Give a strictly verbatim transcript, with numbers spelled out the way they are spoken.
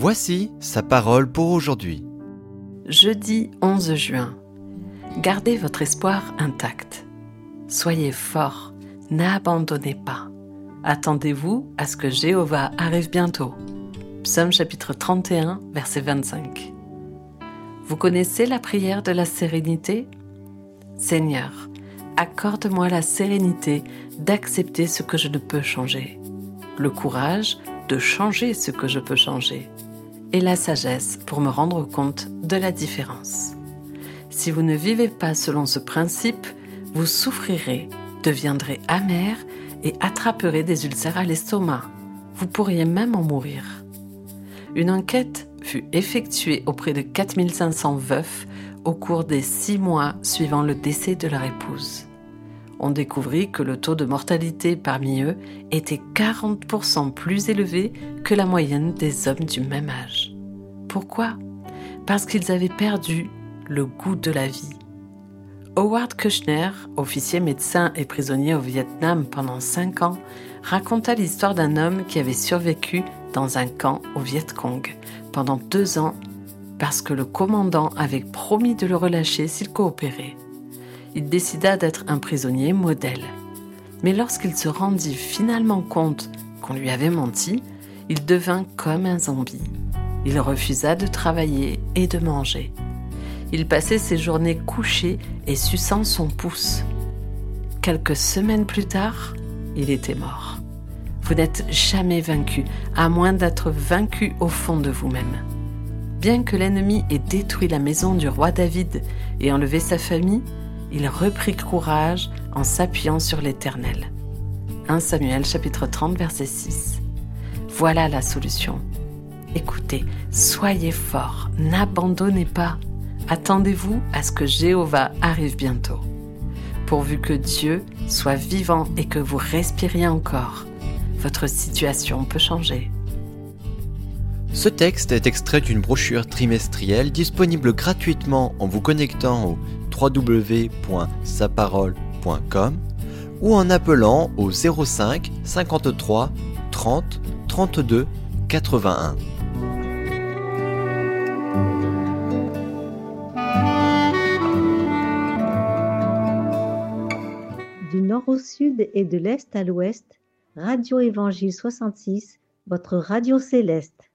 Voici sa parole pour aujourd'hui. Jeudi onze juin. Gardez votre espoir intact. Soyez forts, n'abandonnez pas. Attendez-vous à ce que Jéhovah arrive bientôt. Psaume chapitre trente et un, verset vingt-cinq. Vous connaissez la prière de la sérénité ? Seigneur, accorde-moi la sérénité d'accepter ce que je ne peux changer, le courage de changer ce que je peux changer, et la sagesse pour me rendre compte de la différence. Si vous ne vivez pas selon ce principe, vous souffrirez, deviendrez amer et attraperez des ulcères à l'estomac. Vous pourriez même en mourir. Une enquête fut effectuée auprès de quatre mille cinq cents veufs au cours des six mois suivant le décès de leur épouse. On découvrit que le taux de mortalité parmi eux était quarante pour cent plus élevé que la moyenne des hommes du même âge. Pourquoi ? Parce qu'ils avaient perdu le goût de la vie. Howard Kushner, officier médecin et prisonnier au Vietnam pendant cinq ans, raconta l'histoire d'un homme qui avait survécu dans un camp au Viet Cong pendant deux ans parce que le commandant avait promis de le relâcher s'il coopérait. Il décida d'être un prisonnier modèle. Mais lorsqu'il se rendit finalement compte qu'on lui avait menti, il devint comme un zombie. Il refusa de travailler et de manger. Il passait ses journées couché et suçant son pouce. Quelques semaines plus tard, il était mort. Vous n'êtes jamais vaincu, à moins d'être vaincu au fond de vous-même. Bien que l'ennemi ait détruit la maison du roi David et enlevé sa famille, il reprit courage en s'appuyant sur l'Éternel. premier Samuel chapitre trente verset six. Voilà la solution. Écoutez, soyez forts, n'abandonnez pas. Attendez-vous à ce que Jéhovah arrive bientôt. Pourvu que Dieu soit vivant et que vous respiriez encore, votre situation peut changer. Ce texte est extrait d'une brochure trimestrielle disponible gratuitement en vous connectant au w w w point sa parole point com ou en appelant au zéro cinq cinquante-trois trente trente-deux quatre-vingt-un. Du nord au sud et de l'est à l'ouest, Radio Évangile soixante-six, votre radio céleste.